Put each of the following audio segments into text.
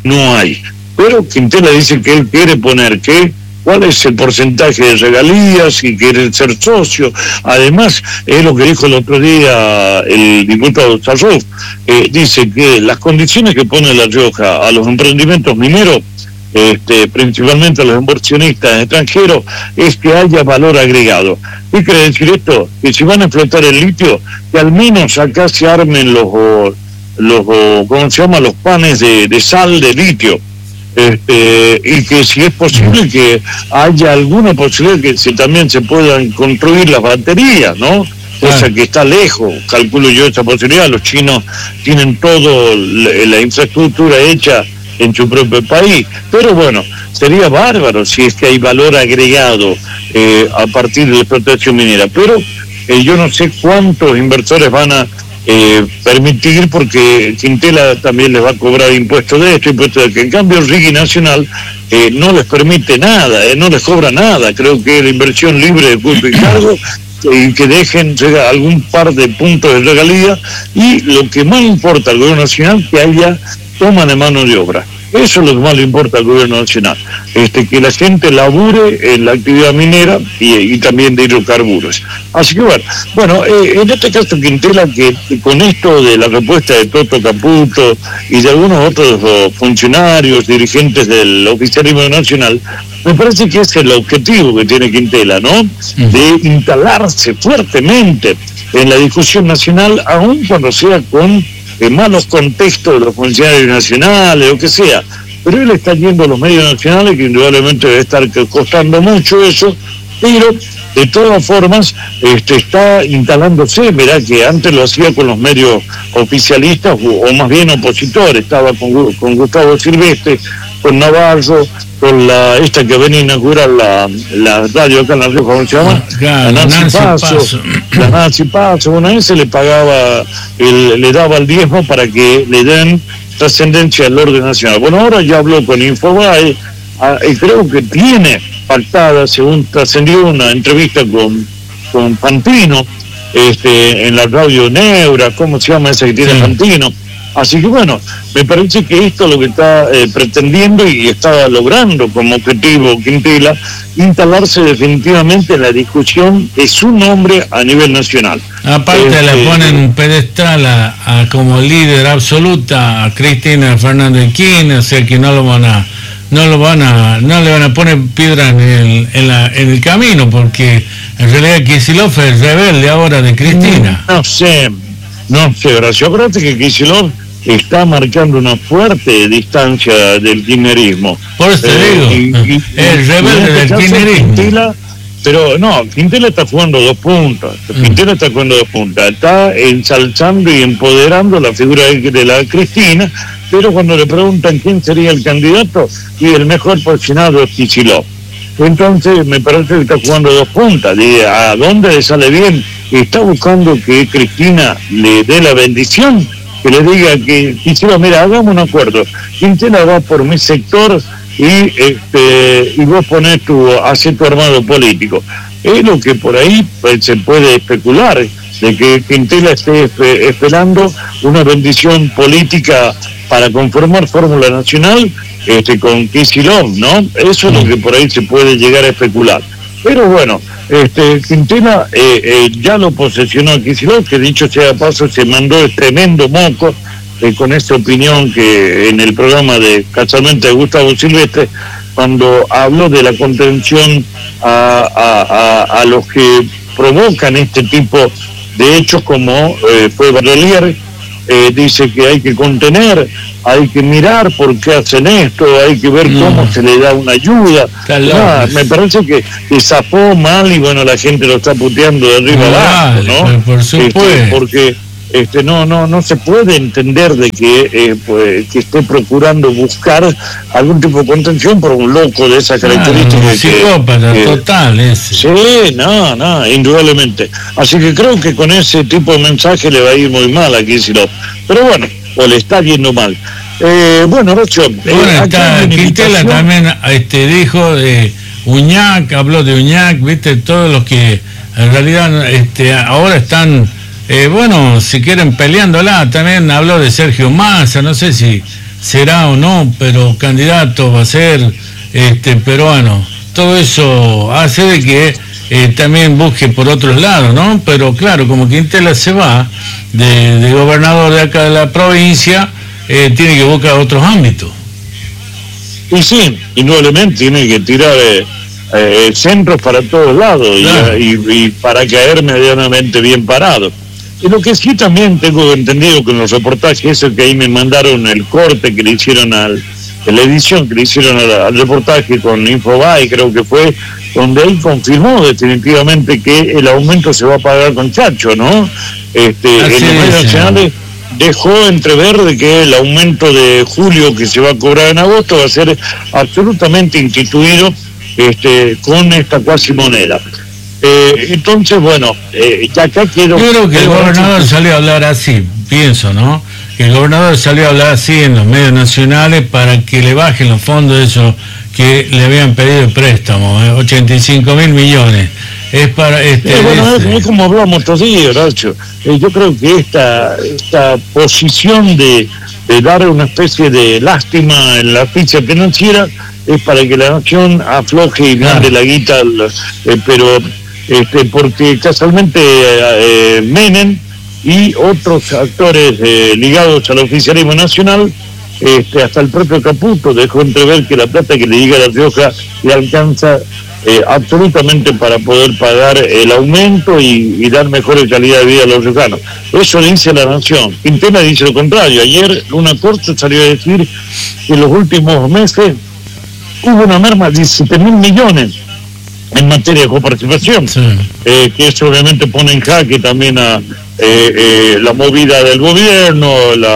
no hay. Pero Quintela dice que él quiere poner cuál es el porcentaje de regalías y quiere ser socio. Además, es lo que dijo el otro día el diputado Sarroz, dice que las condiciones que pone La Rioja a los emprendimientos mineros, principalmente a los inversionistas extranjeros, es que haya valor agregado. ¿Qué quiere decir esto? Que si van a explotar el litio, que al menos acá se armen los ¿cómo se llama? Los panes de sal de litio. Y que si es posible que haya alguna posibilidad que también se puedan construir las baterías, ¿no? Cosa que está lejos, calculo yo esa posibilidad. Los chinos tienen toda la infraestructura hecha en su propio país, pero bueno, sería bárbaro si es que hay valor agregado a partir de la explotación minera, pero yo no sé cuántos inversores van a permitir, porque Quintela también les va a cobrar impuestos de esto, impuestos de que, en cambio el RIGI Nacional no les permite nada, no les cobra nada. Creo que la inversión libre de culpa y cargo, y que dejen algún par de puntos de regalía, y lo que más importa al gobierno nacional, que haya toma de mano de obra. Eso es lo que más le importa al gobierno nacional, que la gente labure en la actividad minera y también de hidrocarburos. Así que bueno, en este caso Quintela, que con esto de la respuesta de Toto Caputo y de algunos otros funcionarios, dirigentes del oficialismo nacional, me parece que es el objetivo que tiene Quintela, ¿no? De instalarse fuertemente en la discusión nacional, aun cuando sea con malos contextos de los funcionarios nacionales, lo que sea. Pero él está yendo a los medios nacionales, que indudablemente debe estar costando mucho eso, pero de todas formas está instalándose. Mirá que antes lo hacía con los medios oficialistas, o más bien opositores. Estaba con Gustavo Silvestre, con Navarro, con esta que venía a inaugurar la radio acá en La Rioja, ¿cómo se llama? La Nancy Paso. La Nancy Paso. Bueno, a ese le pagaba, le daba el diezmo para que le den trascendencia al orden nacional. Bueno, ahora ya habló con Infobae, y creo que tiene pactada, según trascendió, una entrevista con Fantino, en la radio Neura, ¿cómo se llama esa que tiene Fantino? Así que bueno, me parece que esto es lo que está pretendiendo y está logrando como objetivo Quintela, instalarse definitivamente en la discusión de su nombre a nivel nacional. Aparte le ponen un pedestal a como líder absoluta a Cristina Fernández de Kirchner, o sea que no le van a poner piedra en el camino, porque en realidad Kicillof es rebelde ahora de Cristina. No sé, Horacio, acuérdate que Kicillof está marcando una fuerte distancia del kirchnerismo. Por eso te digo, el rebelde del kirchnerismo. Pero no, Quintela está jugando dos puntas. Está ensalzando y empoderando la figura de la Cristina, pero cuando le preguntan quién sería el candidato, y el mejor posicionado es Kicillof. Entonces me parece que está jugando dos puntas. ¿A dónde le sale bien? Está buscando que Cristina le dé la bendición, que le diga que Kicillof, mira, hagamos un acuerdo. Quintela va por mi sector y vos haces tu armado político. Es lo que por ahí se puede especular, de que Quintela esté esperando una bendición política para conformar fórmula nacional con Kicillof, ¿no? Eso es lo que por ahí se puede llegar a especular. Pero bueno, Quintela ya lo posesionó a Kicillof, que dicho sea de paso se mandó el tremendo moco con esta opinión que en el programa de Casualmente de Gustavo Silvestre, cuando habló de la contención a los que provocan este tipo de hechos, como fue Barrelier, dice que hay que contener, hay que mirar por qué hacen esto, hay que ver cómo se le da una ayuda. Me parece que zafó mal, y bueno, la gente lo está puteando de arriba abajo, ¿no? Por supuesto. Porque no se puede entender de que esté procurando buscar algún tipo de contención por un loco de esas características. Psicópata total ese. Sí, indudablemente. Así que creo que con ese tipo de mensaje le va a ir muy mal a Kicillof. Pero bueno, o le está yendo mal. Bueno, Rocho. Quintela también dijo de Uñac, habló de Uñac, viste, todos los que en realidad ahora están, si quieren peleándola. También habló de Sergio Massa, no sé si será o no, pero candidato va a ser peruano. Todo eso hace de que también busque por otros lados, ¿no? Pero claro, como Quintela se va de gobernador de acá de la provincia, tiene que buscar otros ámbitos. Y sí, indudablemente tiene que tirar centros para todos lados, claro, y para caer medianamente bien parado. Y lo que sí también tengo entendido con los reportajes, eso que ahí me mandaron el corte que le hicieron la edición que le hicieron al reportaje con Infobae, creo que fue, donde él confirmó definitivamente que el aumento se va a pagar con Chacho, ¿no? En los medios nacionales dejó entrever de que el aumento de julio que se va a cobrar en agosto va a ser absolutamente instituido con esta cuasi moneda. Entonces, bueno, ya acá quiero... Yo creo que el gobernador salió a hablar así, pienso, ¿no? Que el gobernador salió a hablar así en los medios nacionales para que le bajen los fondos de esos que le habían pedido el préstamo, 85.000 millones. Es para es como hablamos otros días, Horacio. Yo creo que esta posición de dar una especie de lástima en la ficha financiera es para que la nación afloje y mande la guita, pero porque casualmente Menem y otros actores ligados al oficialismo nacional, hasta el propio Caputo dejó entrever que la plata que le llega a La Rioja le alcanza absolutamente para poder pagar el aumento y dar mejor calidad de vida a los riojanos. Eso dice la Nación. Quintela dice lo contrario. Ayer Luna Corso salió a decir que en los últimos meses hubo una merma de 17.000 millones en materia de coparticipación, sí, que eso obviamente pone en jaque también a la movida del gobierno,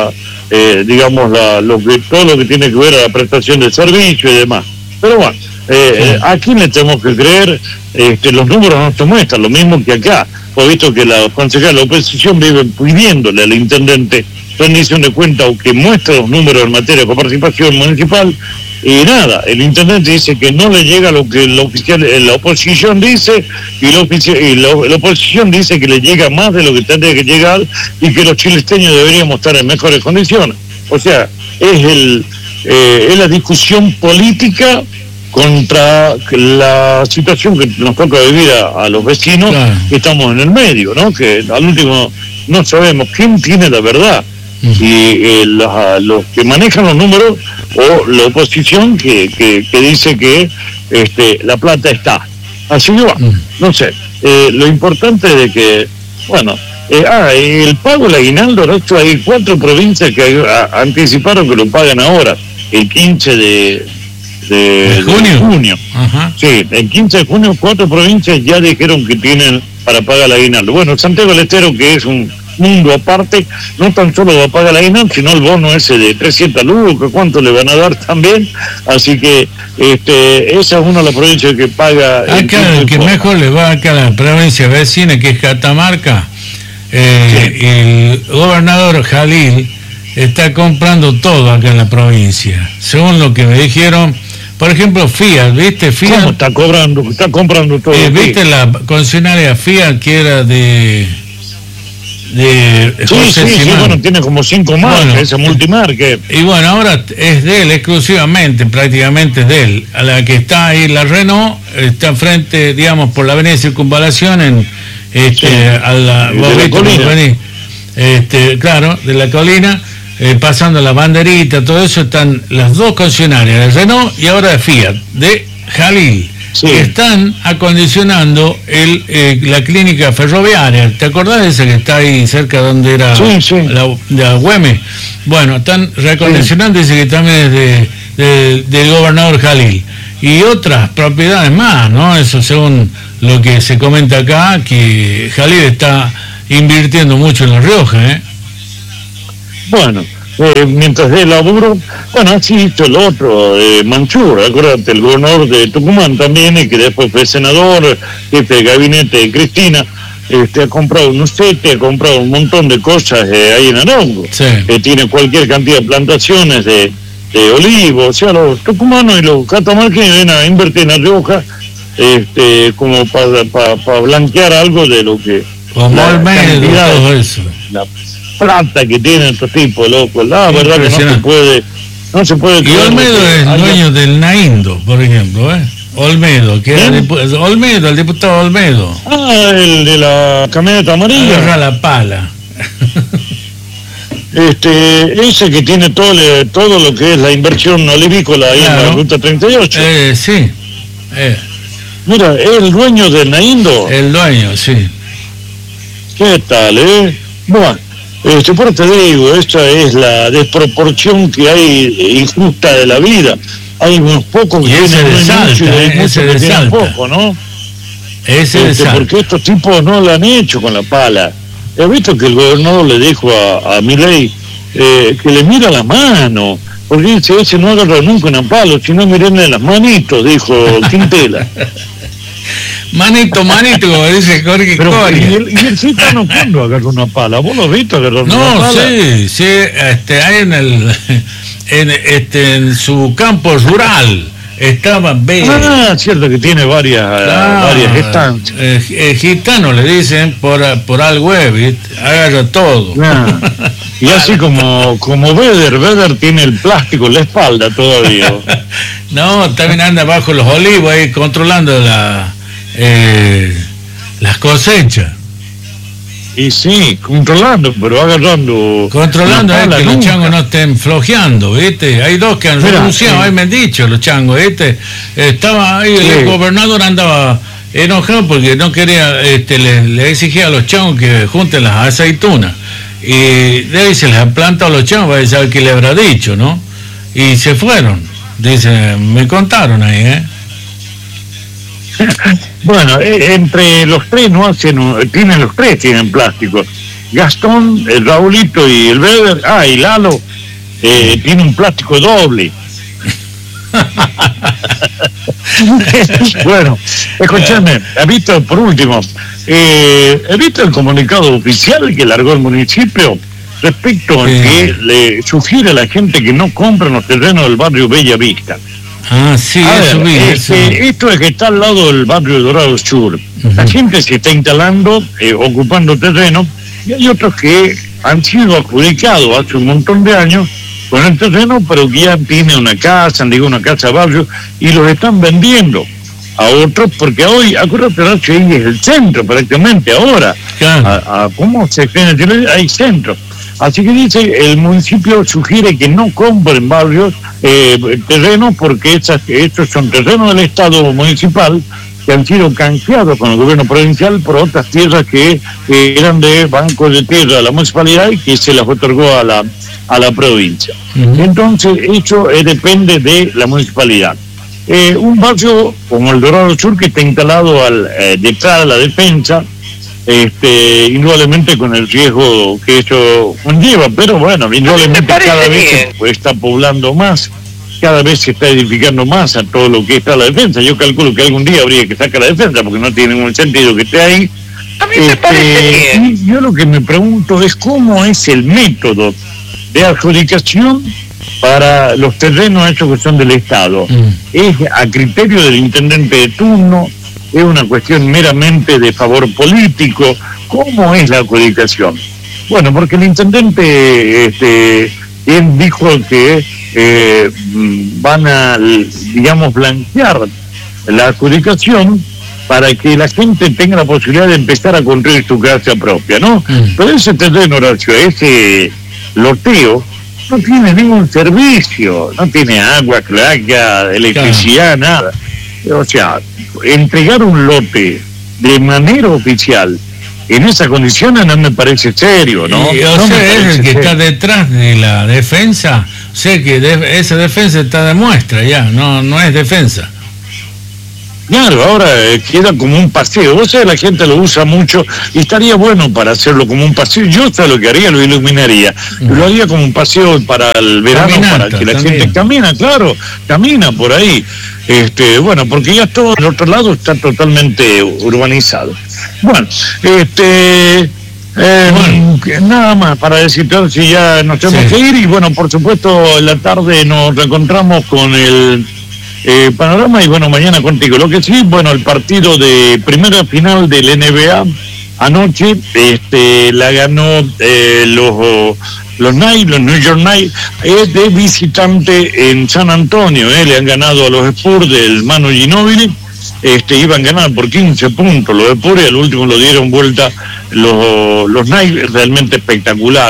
todo lo que tiene que ver a la prestación de servicio y demás. Pero bueno, ¿a quién le tenemos que creer? Los números no se muestran, lo mismo que acá. He visto que la concejal de la oposición vive pidiéndole al intendente rendición de cuenta o que muestre los números en materia de coparticipación municipal, y nada, el intendente dice que no le llega lo que la oposición dice, y la oposición dice que le llega más de lo que tendría que llegar y que los chilesteños deberíamos estar en mejores condiciones. O sea, es la discusión política contra la situación que nos toca vivir a los vecinos, claro, que estamos en el medio, ¿no? Que al último no sabemos quién tiene la verdad, si los que manejan los números o la oposición que dice que la plata está. Así que va, no sé. Lo importante es de que, bueno, el pago del aguinaldo, ¿no? Hay 4 provincias que anticiparon que lo pagan ahora, el 15 de junio. Ajá. Sí, el 15 de junio 4 provincias ya dijeron que tienen para pagar el aguinaldo. Bueno, Santiago del Estero, que es un mundo aparte, no tan solo va a pagar la aguinaldo, sino el bono ese de 300 lucas, ¿cuánto le van a dar también? Así que esa es una de las provincias que paga. Acá el que mejor le va acá a la provincia vecina, que es Catamarca, sí, el gobernador Jalil está comprando todo acá en la provincia, según lo que me dijeron. Por ejemplo, Fiat, ¿viste? Fiat, ¿cómo está comprando todo? ¿Viste la concesionaria Fiat que era de José sí, bueno, tiene como 5 marcas, bueno, esa multimarca. Y bueno, ahora es de él exclusivamente, prácticamente es de él. A la que está ahí la Renault, está frente, digamos, por la avenida Circunvalación, sí, a la colina. Claro, de la colina, pasando la banderita, todo eso, están las 2 concesionarias, de Renault y ahora de Fiat, de Jalil. Sí. Que están acondicionando la clínica ferroviaria. ¿Te acordás de esa que está ahí cerca donde era la Güemes? Bueno, están reacondicionando, sí, dice que también es del gobernador Jalil. Y otras propiedades más, ¿no? Eso según lo que se comenta acá, que Jalil está invirtiendo mucho en La Rioja, ¿eh? Bueno, mientras de laburo, bueno, así hizo el otro, Manchur, acuérdate, el gobernador de Tucumán también, y que después fue senador, jefe de gabinete de Cristina, ha comprado un sete, ha comprado un montón de cosas ahí en Arango, sí, tiene cualquier cantidad de plantaciones de olivos. O sea, los tucumanos y los catamarqueños vienen a invertir en La Rioja, como para blanquear algo de lo que... Como el medio, todo eso. La plata que tienen estos tipos, loco, la verdad que no se puede No se puede Y creer Olmedo que es haya- dueño del Naindo, por ejemplo, ¿eh? Olmedo, que era Olmedo, el diputado Olmedo. Ah, el de la camioneta Agarra amarilla. la pala. Ese que tiene todo lo que es la inversión olivícola ahí en la Claro. ruta 38. Sí, Mira, es el dueño del Naindo. el dueño, sí. ¿Qué tal, Bueno, por te digo, esta es la desproporción que hay injusta de la vida. Hay unos pocos que Y ese tienen de muy Salta, mucho y hay ese muchos de que tienen Salta. poco, ¿no? Ese de Salta. Porque estos tipos no lo han hecho con la pala. He visto que el gobernador le dijo a Milei que le mira la mano, porque dice, ese no agarra nunca una pala, sino mirenle las manitos, dijo Quintela. Manito, como dice Jorge Pero, Coria. y el gitano cuándo agarró una pala? ¿Vos lo has visto agarrar una No, pala? sí, hay en su campo rural estaban Cierto que tiene varias estancias. gitano le dicen por algo, ¿viste? Agarra todo. Ah, y así como Vedder tiene el plástico en la espalda todavía. No, también anda bajo los olivos ahí controlando las cosechas. Y sí, controlando, pero agarrando. Controlando una pala que los nunca. changos no estén flojeando, ¿viste? Hay dos que han Mira, renunciado, ahí me han dicho los changos, ¿viste? Estaba ahí, Sí. el gobernador andaba enojado porque no quería, le exigía a los changos que junten las aceitunas. Y de ahí se les han plantado los changos, para saber qué le habrá dicho, ¿no? Y se fueron. Dice, me contaron ahí, Bueno, entre los tres no hacen, tienen plástico. Gastón, el Raulito y el Vedder, y Lalo, tiene un plástico doble. Bueno, escúchame, he visto, por último, he visto el comunicado oficial que largó el municipio respecto a que le sugiere a la gente que no compren los terrenos del barrio Bella Vista. Sí, A eso ver, vi, eso. esto es que está al lado del barrio Dorado Sur. La gente se está instalando, ocupando terreno, y hay otros que han sido adjudicados hace un montón de años con el terreno, pero que ya tienen una casa de barrio, y los están vendiendo a otros, porque hoy, acuérdate, ahí es el centro prácticamente ahora. Claro. ¿Cómo se tiene? Hay centro. Así que dice, el municipio sugiere que no compren barrios, terrenos, porque estos son terrenos del Estado municipal que han sido canjeados con el gobierno provincial por otras tierras que eran de bancos de tierra de la municipalidad y que se las otorgó a la provincia. Entonces, eso depende de la municipalidad. Un barrio como el Dorado Sur, que está instalado detrás de la defensa, indudablemente con el riesgo que eso conlleva, pero bueno, indudablemente cada vez se está poblando más, cada vez se está edificando más a todo lo que está la defensa. Yo calculo que algún día habría que sacar la defensa porque no tiene ningún sentido que esté ahí. A mí me parece bien. Y yo lo que me pregunto es cómo es el método de adjudicación para los terrenos esos que son del Estado. ¿Es a criterio del intendente de turno? ¿Es una cuestión meramente de favor político? ¿Cómo es la adjudicación? Bueno, porque el intendente él dijo que van a, digamos, blanquear la adjudicación para que la gente tenga la posibilidad de empezar a construir su casa propia, ¿no? Pero ese terreno, Horacio, ese loteo, no tiene ningún servicio, no tiene agua, claga, electricidad, nada. O sea, entregar un lote de manera oficial en esas condiciones no me parece serio, ¿no? Y, no me es el parece que serio. está detrás de la defensa, o sea que esa defensa está de muestra ya, no es defensa. Claro, ahora queda como un paseo. Vos sabés, la gente lo usa mucho y estaría bueno para hacerlo como un paseo. Yo hasta lo que haría, lo iluminaría. Lo haría como un paseo para el verano, Caminata, para que la también. gente camina por ahí. Bueno, porque ya todo el otro lado está totalmente urbanizado. Bueno, nada más para decirte si ya nos tenemos que ir. Y bueno, por supuesto, en la tarde nos reencontramos con el panorama y bueno, mañana contigo. Lo que sí, bueno, el partido de primera final del NBA anoche la ganó los New York Knights, es de visitante en San Antonio, le han ganado a los Spurs del Manu Ginóbili. Iban ganando por 15 puntos los Spurs y al último lo dieron vuelta los Knights. Realmente espectacular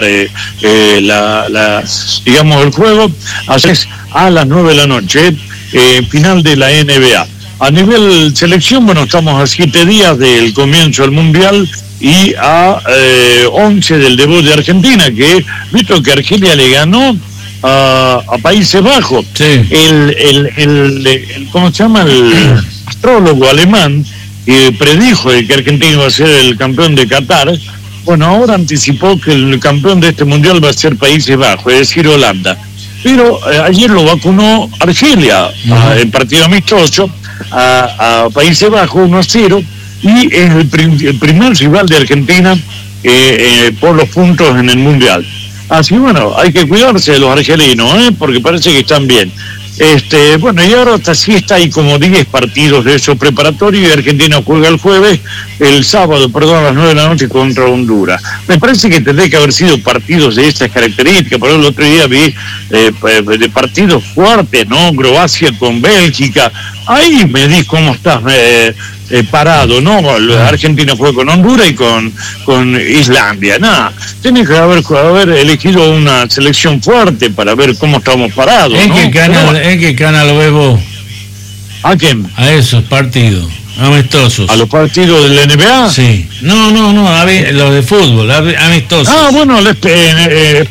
digamos el juego. Así es, a las 9 de la noche, final de la NBA. A nivel selección, bueno, estamos a 7 días del comienzo del Mundial y a 11 del debut de Argentina, que visto que Argelia le ganó a Países Bajos. Sí. El ¿cómo se llama? El astrólogo alemán que predijo que Argentina iba a ser el campeón de Qatar, bueno, ahora anticipó que el campeón de este mundial va a ser Países Bajos, es decir, Holanda. Pero ayer lo vacunó Argelia, en partido amistoso, a Países Bajos 1-0, y es el primer rival de Argentina por los puntos en el mundial. Así bueno, hay que cuidarse de los argelinos, porque parece que están bien. Bueno, y ahora hasta sí está ahí como 10 partidos de esos preparatorios, y Argentina juega el sábado, a las 9 de la noche contra Honduras. Me parece que tendría que haber sido partidos de estas características. Por ejemplo, el otro día vi de partidos fuertes, ¿no? Croacia con Bélgica. Ahí me di cómo estás parado, ¿no? Argentina fue con Honduras y con Islandia. Nada, tenés que haber elegido una selección fuerte para ver cómo estamos parados, ¿no? ¿En qué canal lo ves vos? ¿A quién? A esos partidos amistosos. ¿A los partidos del NBA? Sí. No, los de fútbol, amistosos. Bueno, el ESPN,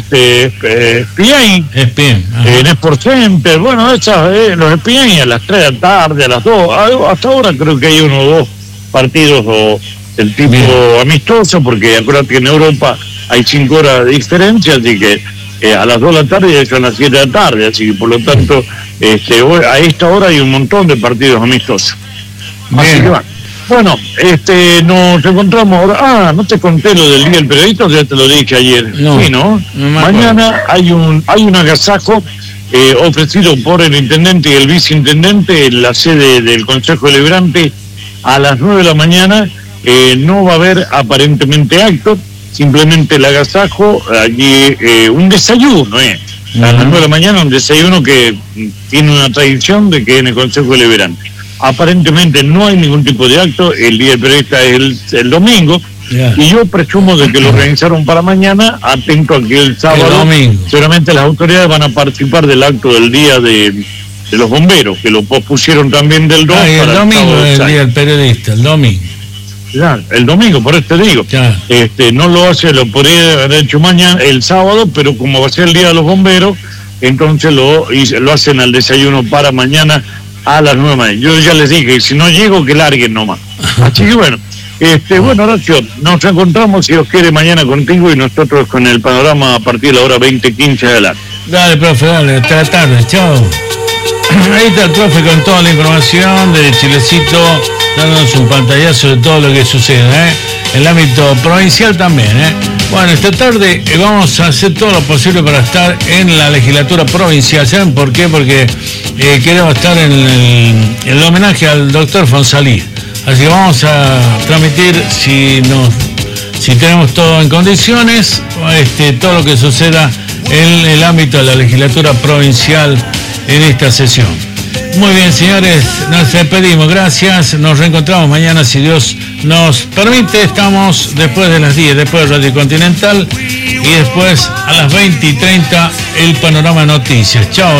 en Sport Center, bueno, los ESPN a las 3 de la tarde, a las 2, hasta ahora creo que hay 1 o 2 partidos del tipo amistoso, porque acuérdate que en Europa hay 5 horas de diferencia, así que a las 2 de la tarde son las 7 de la tarde, así que por lo tanto a esta hora hay un montón de partidos amistosos. Así que bueno, nos encontramos ahora. No te conté lo del Día del Periodista, ya te lo dije ayer. No, sí, ¿no? Mañana hay un agasajo ofrecido por el intendente y el viceintendente en la sede del Consejo Deliberante a las 9 de la mañana. No va a haber aparentemente acto, simplemente el agasajo, allí un desayuno, a las 9 de la mañana, un desayuno que tiene una tradición de que en el Consejo Deliberante. Aparentemente no hay ningún tipo de acto, el Día del Periodista es el domingo, y yo presumo de que lo organizaron para mañana, atento a que el sábado seguramente las autoridades van a participar del acto del Día de los Bomberos, que lo pospusieron también del 2 para el domingo, el Día del Periodista, el domingo. Ya, el domingo, por eso te digo. No lo hace, lo podría haber hecho mañana, el sábado, pero como va a ser el Día de los Bomberos, entonces lo hacen al desayuno para mañana a las 9 de la mañana. Yo ya les dije, si no llego, que larguen nomás. Así que bueno, bueno, Horacio, nos encontramos, si Dios quiere, mañana contigo y nosotros con el panorama a partir de la hora 20:15 adelante. Dale, profe, dale, hasta la tarde, chao. Ahí está el profe con toda la información de Chilecito, dándonos un pantallazo de todo lo que sucede, en el ámbito provincial también, Bueno, esta tarde vamos a hacer todo lo posible para estar en la legislatura provincial. ¿Saben por qué? Porque queremos estar en el homenaje al doctor Fonsalí. Así que vamos a transmitir, si tenemos todo en condiciones, todo lo que suceda en el ámbito de la legislatura provincial en esta sesión. Muy bien, señores, nos despedimos, gracias, nos reencontramos mañana si Dios nos permite. Estamos después de las 10, después de Radio Continental, y después a las 20:30 el Panorama Noticias. Chao.